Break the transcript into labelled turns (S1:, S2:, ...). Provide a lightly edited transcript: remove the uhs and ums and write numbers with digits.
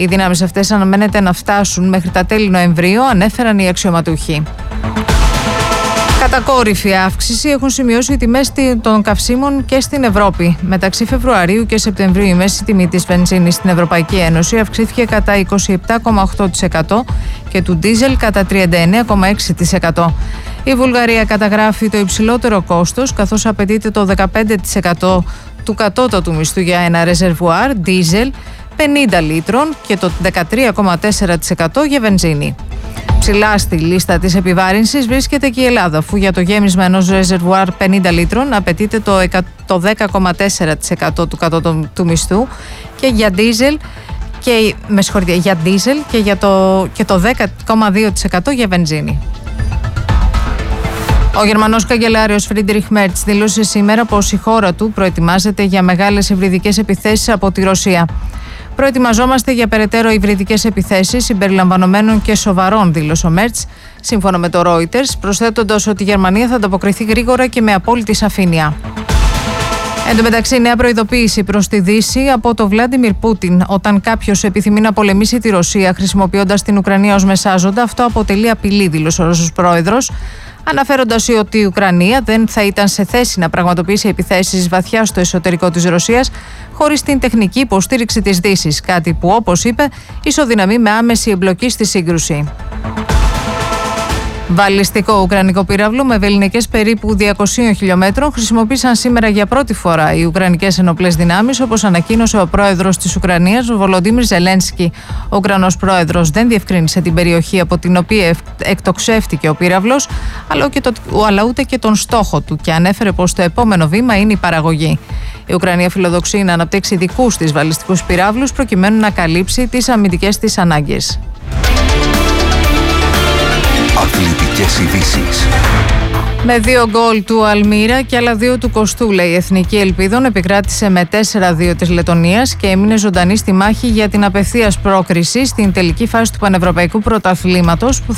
S1: Οι δυνάμεις αυτές αναμένεται να φτάσουν μέχρι τα τέλη Νοεμβρίου, ανέφεραν οι αξιωματούχοι. Κατακόρυφη αύξηση έχουν σημειώσει οι τιμές των καυσίμων και στην Ευρώπη. Μεταξύ Φεβρουαρίου και Σεπτεμβρίου η μέση τιμή της βενζίνης στην Ευρωπαϊκή Ένωση αυξήθηκε κατά 27,8% και του ντίζελ κατά 39,6%. Η Βουλγαρία καταγράφει το υψηλότερο κόστος, καθώς απαιτείται το 15% του κατώτατου μισθού για ένα ρεζερβουάρ ντίζελ 50 λίτρων και το 13,4% για βενζίνη. Ψηλά στη λίστα της επιβάρυνσης βρίσκεται και η Ελλάδα, αφού για το γέμισμα ενός ρεζερβουάρ 50 λίτρων απαιτείται το 10,4% του κατώτατου μισθού και για ντίζελ και το 10,2% για βενζίνη. Ο Γερμανός καγκελάριος Φρίντριχ Μέρτς δήλωσε σήμερα πως η χώρα του προετοιμάζεται για μεγάλες υβριδικές επιθέσεις από τη Ρωσία. Προετοιμαζόμαστε για περαιτέρω υβριδικές επιθέσεις συμπεριλαμβανομένων και σοβαρών, δήλωσε ο Μέρτς, σύμφωνα με το Reuters, προσθέτοντας ότι η Γερμανία θα ανταποκριθεί γρήγορα και με απόλυτη σαφήνεια. Εν τω μεταξύ, νέα προειδοποίηση προς τη Δύση από τον Βλάντιμιρ Πούτιν. Όταν κάποιος επιθυμεί να πολεμήσει τη Ρωσία χρησιμοποιώντας την Ουκρανία ως μεσάζοντα, αυτό αποτελεί απειλή, δήλωσε ο Ρώσος πρόεδρος, αναφέροντας ότι η Ουκρανία δεν θα ήταν σε θέση να πραγματοποιήσει επιθέσεις βαθιά στο εσωτερικό της Ρωσίας χωρίς την τεχνική υποστήριξη της Δύσης, κάτι που, όπως είπε, ισοδυναμεί με άμεση εμπλοκή στη σύγκρουση. Βαλιστικό ουκρανικό πύραυλο με βελληνικές περίπου 200 χιλιόμετρων χρησιμοποίησαν σήμερα για πρώτη φορά οι ουκρανικές ενοπλές δυνάμεις, όπως ανακοίνωσε ο πρόεδρος της Ουκρανίας, ο Βολοντίμιρ Ζελένσκι. Ο Ουκρανός πρόεδρος δεν διευκρίνησε την περιοχή από την οποία εκτοξεύτηκε ο πύραυλος, αλλά ούτε και τον στόχο του, και ανέφερε πως το επόμενο βήμα είναι η παραγωγή. Η Ουκρανία φιλοδοξεί να αναπτύξει δικούς της βαλιστικούς πυράβλους προκειμένου να καλύψει τις αμυντικές της ανάγκες.
S2: Αθλητικές ειδήσεις.
S1: Με 2 γκολ του Αλμύρα και άλλα 2 του Κοστούλα, η Εθνική Ελπίδων επικράτησε με 4-2 της Λετωνίας και έμεινε ζωντανή στη μάχη για την απευθείας πρόκριση στην τελική φάση του Πανευρωπαϊκού Πρωταθλήματος, που